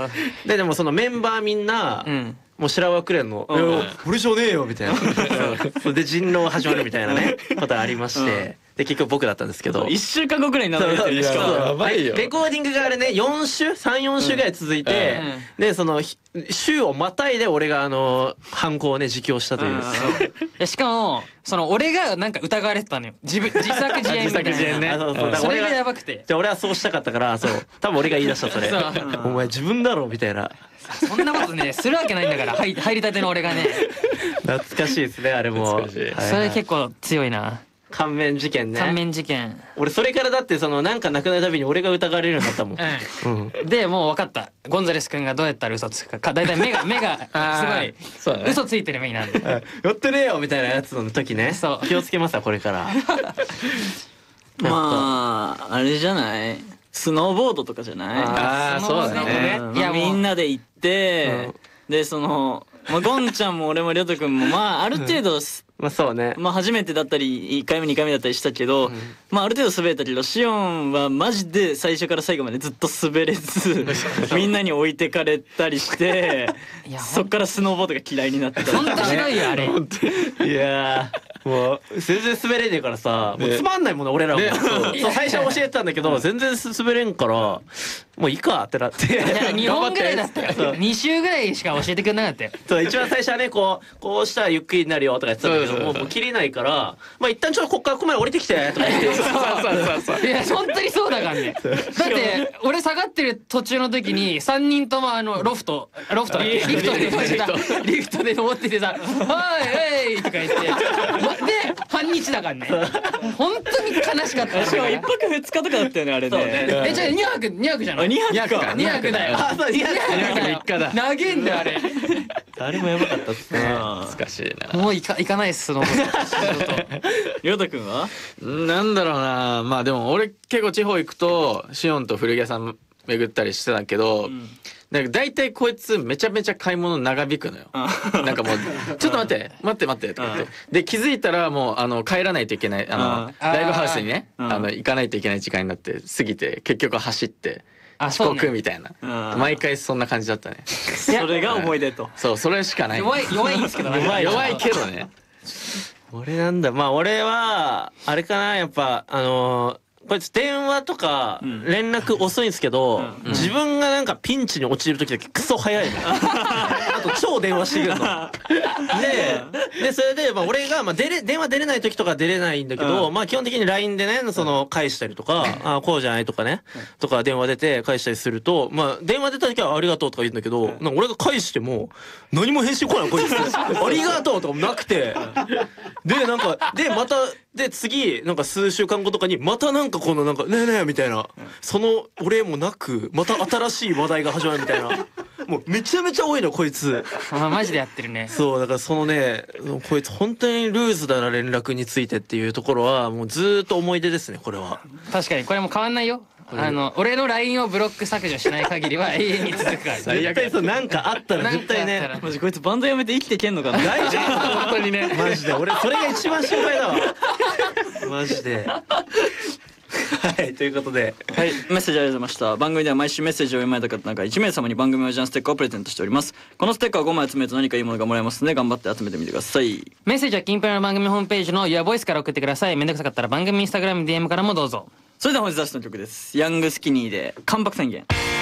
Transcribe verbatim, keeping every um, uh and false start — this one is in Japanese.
ででもそのメンバーみんな、うん、もう白輪くれんの「いや俺じゃねえよ」みたいなで人狼始まるみたいなねことありまして、うん、で結局僕だったんですけどいっしゅうかんごくらいになるんですよね。しかもやばいよ。 レコーディングがあれねよん週さんよん週ぐらい続いて、うん、でその週をまたいで俺があの犯行をね自供したという、 うん、しかもその俺がなんか疑われてたのよ。自分自作自演みたいな。自作自演ね。そうそう、それがやばくて。 で俺はそうしたかったからそう多分俺が言い出したそれ。お前自分だろみたいな。 そんなことねするわけないんだから入入りたての俺がね。 懐かしいですねあれも。 それ結構強いな。 乾麺事件ね。 乾麺事件。 俺それからだってそのなんかなくなるたびに俺が疑われるようになったもん。 うんうん、でもう分かった。ゴンザレス君がどうやったら嘘つくか。だいたい目が目がすごい、ね、嘘ついてる目になる。 やってねえよみたいなやつの時ね。そう。気をつけますわこれから。 まああれじゃない。スノーボードとかじゃない。 ああそうだね。 いやみんなで行って、うん、でその。まあ、ゴンちゃんも俺もりょうとくんもまあある程度、うん、 まあそうね、 まあ初めてだったりいっかいめにかいめだったりしたけど、うん、まあある程度滑れたけどシオンはマジで最初から最後までずっと滑れずみんなに置いてかれたりしてそっからスノーボードが嫌いになった。 ほんとひどいよあれ。 いやもう全然滑れねえからさ、もうつまんないもんね俺らも。そう最初は教えてたんだけど全然滑れんからもういいかってなって。 にほんぐらいだったよ。に週ぐらいしか教えてくれなかったよ。 そう一番最初はねこうこうしたらゆっくりになるよとか言ってたんだけど、もうもう切れないからまあ一旦ちょっとこっからここまで降りてきてとか言って。そうそうそうそう。いや本当にそうだからね。だって俺下がってる途中の時にさんにんともあのロフトロフトリフトでリフトで登っててさ「はいはい」とか言って。で半日だからね。本当に悲しかった。 しかもいっぱくふつかとかだったよねあれね。 えじゃあにはくにはくじゃない。 にはくか。 にはくだよ。 あそうにはくみっかだ。長えんだよあれ。 あれもやばかったっすね。 難しいな。 もう行か行かないっすその。 りょうたくんは？ なんだろうな。まあでも俺結構地方行くとシオンと古着屋さん巡ったりしてたけど。うんなんか大体こいつめちゃめちゃ買い物長引くのよ。なんかもうちょっと待って待って待ってとか言ってで気づいたらもうあの帰らないといけないあのライブハウスにねあの行かないといけない時間になって過ぎて結局走って遅刻みたいな毎回そんな感じだったね。 それが思い出と。 そうそれしかない。 弱い弱いんですけどね。 弱いけどね。 俺なんだまあ俺はあれかなやっぱあのこいつ電話とか連絡遅いんですけど、うん、自分がなんかピンチに陥る時だけクソ早いの。あと超電話してくるの。で、でそれでまあ俺がまあ出れ電話出れない時とか出れないんだけど、うん、まあ基本的に ライン でねその返したりとか、うん、あこうじゃないとかね、うん、とか電話出て返したりするとまあ電話出た時はありがとうとか言うんだけど、うん、なんか俺が返しても何も返信来ないこいつ。ありがとうとかもなくて、でなんかでまたで次なんか数週間後とかにまたなんかこのなんかねえねえみたいなそのお礼もなくまた新しい話題が始まるみたいな。もうめちゃめちゃ多いのこいつ。 あマジでやってるね。 そうだからそのねこいつ本当にルーズだな連絡についてっていうところはもうずっと思い出ですねこれは。 確かにこれも変わんないよ。あの俺の ライン をブロック削除しない限りは永遠に続くから。 絶対そうなんかあったら絶対ね。 マジこいつバンドやめて生きてけんのかな。 大丈夫本当にね。マジで俺それが一番心配だわ。マジで。はいということで、 はい、メッセージありがとうございました。番組では毎週メッセージを読まれた方なんかいち名様に番組オリジナルステッカーをプレゼントしております。このステッカーをごまい集めると何かいいものがもらえますので頑張って集めてみてください。 メッセージはキンプラの番組ホームページの Your Voice から送ってください。めんどくさかったら番組インスタグラム ディーエム からもどうぞ。 それでは本日出しの曲です。ヤングスキニーで関白宣言。